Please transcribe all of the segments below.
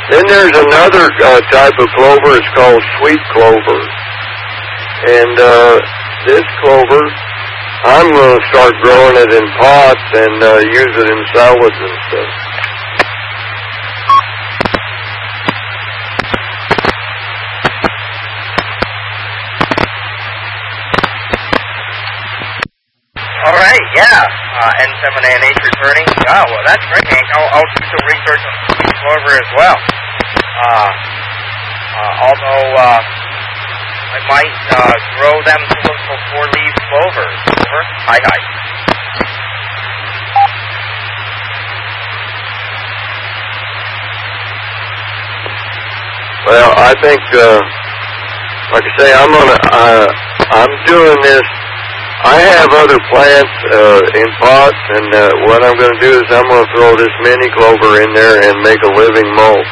Then there's another type of clover. It's called sweet clover. And this clover, I'm going to start growing it in pots and use it in salads and stuff. All right, yeah. N7ANH returning. Oh, well, that's great, Hank. I'll do some research on sweet clover as well. Although I might grow them to look for four-leaf clover. Hi. Well, I think, like I say, I'm doing this. I have other plants in pots, and what I'm going to do is I'm going to throw this mini clover in there and make a living mulch.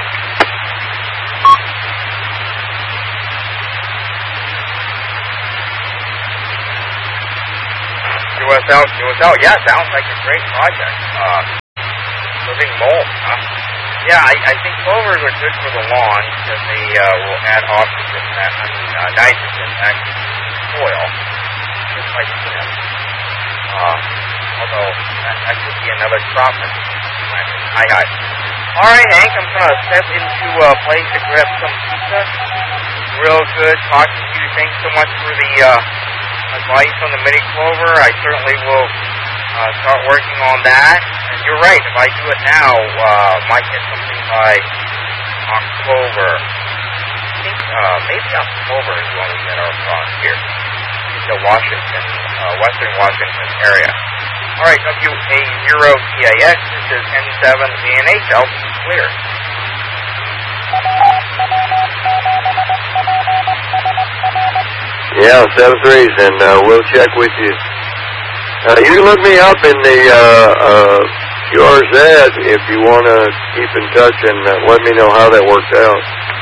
USL, yeah, sounds like a great project. Living mulch, huh? Yeah, I think clovers are good for the lawn because they will add oxygen, nitrogen back to the soil. Like peanuts. Although that could be another crop that Hi. All right, Hank, I'm going to step into a place to grab some pizza. Real good talking to you. Thanks so much for the advice on the mini clover. I certainly will start working on that. And you're right, if I do it now, might get something by October. I think maybe October is when we get our frost here. The Western Washington area. All right, WA0TAX, this is N7ANH, altitude clear. Yeah, 7-3s, and we'll check with you. You can look me up in the QRZ if you want to keep in touch and let me know how that worked out.